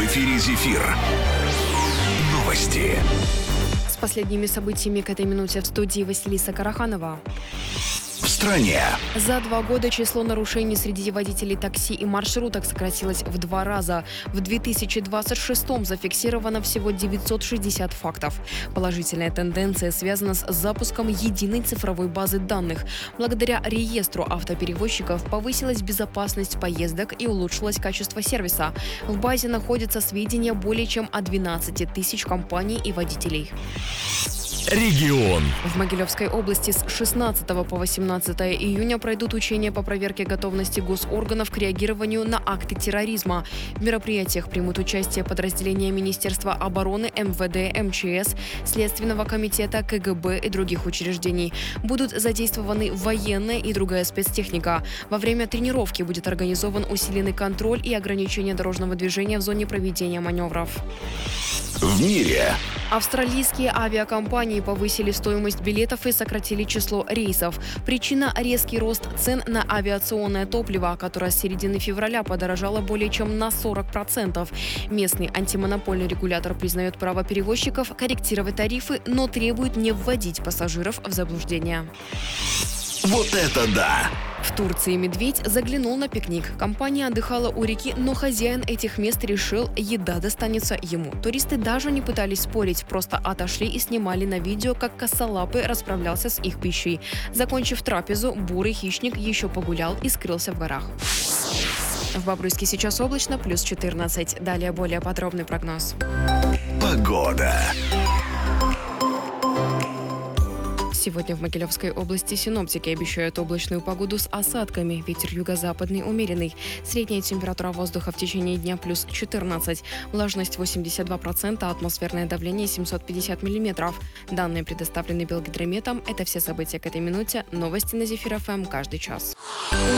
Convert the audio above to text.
эфире «Зефир». Новости. С последними событиями к этой минуте в студии Василиса Караханова. В стране. За 2 года число нарушений среди водителей такси и маршруток сократилось в 2 раза. В 2026-м зафиксировано всего 960 фактов. Положительная тенденция связана с запуском единой цифровой базы данных. Благодаря реестру автоперевозчиков повысилась безопасность поездок и улучшилось качество сервиса. В базе находятся сведения более чем о 12 тысяч компаний и водителей. Регион. В Могилевской области с 16 по 18 июня пройдут учения по проверке готовности госорганов к реагированию на акты терроризма. В мероприятиях примут участие подразделения Министерства обороны, МВД, МЧС, Следственного комитета, КГБ и других учреждений. Будут задействованы военная и другая спецтехника. Во время тренировки будет организован усиленный контроль и ограничение дорожного движения в зоне проведения маневров. В мире. Австралийские авиакомпании повысили стоимость билетов и сократили число рейсов. Причина – резкий рост цен на авиационное топливо, которое с середины февраля подорожало более чем на 40%. Местный антимонопольный регулятор признает право перевозчиков корректировать тарифы, но требует не вводить пассажиров в заблуждение. Вот это да! В Турции медведь заглянул на пикник. Компания отдыхала у реки, но хозяин этих мест решил, еда достанется ему. Туристы даже не пытались спорить, просто отошли и снимали на видео, как косолапый расправлялся с их пищей. Закончив трапезу, бурый хищник еще погулял и скрылся в горах. В Бобруйске сейчас облачно, плюс 14. Далее более подробный прогноз. Погода. Сегодня в Могилевской области синоптики обещают облачную погоду с осадками. Ветер юго-западный умеренный. Средняя температура воздуха в течение дня плюс 14. Влажность 82%, атмосферное давление 750 миллиметров. Данные предоставлены Белгидрометом. Это все события к этой минуте. Новости на Зефир ФМ каждый час.